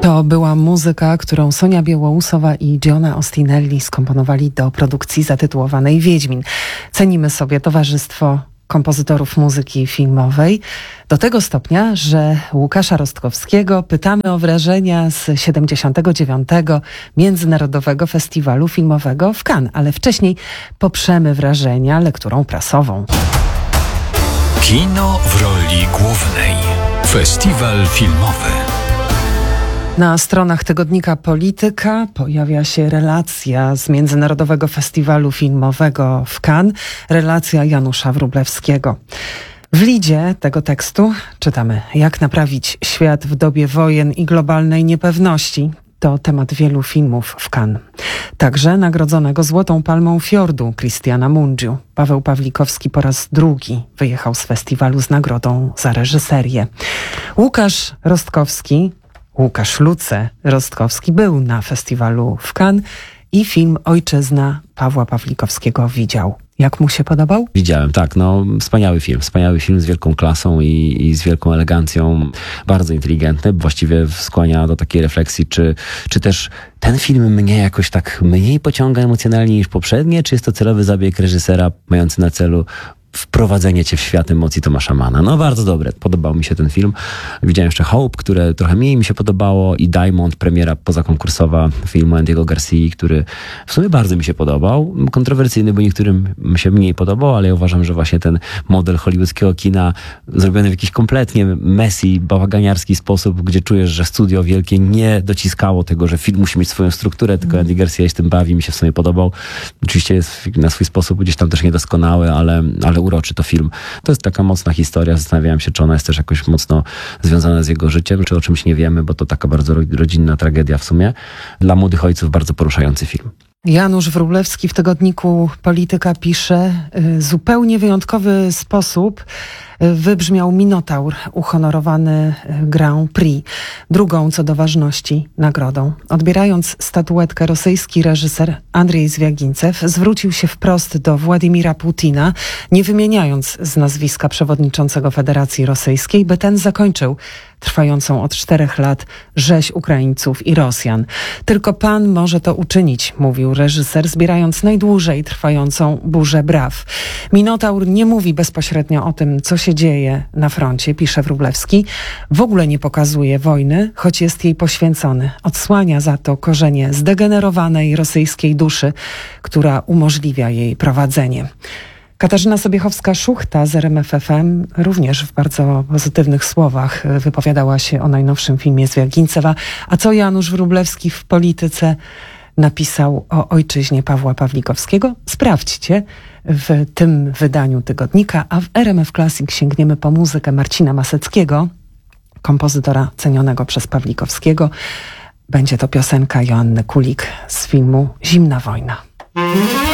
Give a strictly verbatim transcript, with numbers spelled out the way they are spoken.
To była muzyka, którą Sonia Białołusowa i Giona Ostinelli skomponowali do produkcji zatytułowanej Wiedźmin. Cenimy sobie towarzystwo kompozytorów muzyki filmowej do tego stopnia, że Łukasza Rostkowskiego pytamy o wrażenia z siedemdziesiątego dziewiątego Międzynarodowego Festiwalu Filmowego w Cannes, ale wcześniej poprzemy wrażenia lekturą prasową. Kino w roli głównej. Festiwal filmowy. Na stronach tygodnika Polityka pojawia się relacja z Międzynarodowego Festiwalu Filmowego w Cannes, relacja Janusza Wróblewskiego. W lidzie tego tekstu czytamy: jak naprawić świat w dobie wojen i globalnej niepewności. To temat wielu filmów w Cannes. Także nagrodzonego Złotą Palmą Fiordu Christiana Mungiu. Paweł Pawlikowski po raz drugi wyjechał z festiwalu z nagrodą za reżyserię. Łukasz Rostkowski Łukasz Luce Rostkowski był na festiwalu w Cannes i film Ojczyzna Pawła Pawlikowskiego widział. Jak mu się podobał? Widziałem, tak. No, wspaniały film. Wspaniały film z wielką klasą i, i z wielką elegancją. Bardzo inteligentny. Właściwie skłania do takiej refleksji, czy, czy też ten film mnie jakoś tak mniej pociąga emocjonalnie niż poprzednie, czy jest to celowy zabieg reżysera mający na celu wprowadzenie cię w świat emocji Tomasza Manna. No bardzo dobre. Podobał mi się ten film. Widziałem jeszcze Hope, które trochę mniej mi się podobało, i Diamond, premiera pozakonkursowa filmu Andiego Garcii, który w sumie bardzo mi się podobał. Kontrowersyjny, bo niektórym mi się mniej podobał, ale ja uważam, że właśnie ten model hollywoodzkiego kina zrobiony w jakiś kompletnie messy, bałaganiarski sposób, gdzie czujesz, że studio wielkie nie dociskało tego, że film musi mieć swoją strukturę, tylko Andy Garcia się tym bawi, mi się w sumie podobał. Oczywiście jest na swój sposób gdzieś tam też niedoskonały, ale, ale uroczy to film. To jest taka mocna historia. Zastanawiałem się, czy ona jest też jakoś mocno związana z jego życiem, czy o czymś nie wiemy, bo to taka bardzo rodzinna tragedia w sumie. Dla młodych ojców bardzo poruszający film. Janusz Wróblewski w tygodniku Polityka pisze: zupełnie wyjątkowy sposób wybrzmiał Minotaur, uhonorowany Grand Prix, drugą co do ważności nagrodą. Odbierając statuetkę, rosyjski reżyser Andrzej Zwiagincew zwrócił się wprost do Władimira Putina, nie wymieniając z nazwiska przewodniczącego Federacji Rosyjskiej, by ten zakończył trwającą od czterech lat rzeź Ukraińców i Rosjan. Tylko pan może to uczynić, mówił reżyser, zbierając najdłużej trwającą burzę braw. Minotaur nie mówi bezpośrednio o tym, co się dzieje na froncie, pisze Wróblewski. W ogóle nie pokazuje wojny, choć jest jej poświęcony. Odsłania za to korzenie zdegenerowanej rosyjskiej duszy, która umożliwia jej prowadzenie. Katarzyna Sobiechowska-Szuchta z R M F F M również w bardzo pozytywnych słowach wypowiadała się o najnowszym filmie Zwiagincewa. A co Janusz Wróblewski w Polityce napisał o ojczyźnie Pawła Pawlikowskiego? Sprawdźcie w tym wydaniu tygodnika, a w R M F Classic sięgniemy po muzykę Marcina Maseckiego, kompozytora cenionego przez Pawlikowskiego. Będzie to piosenka Joanny Kulik z filmu Zimna wojna.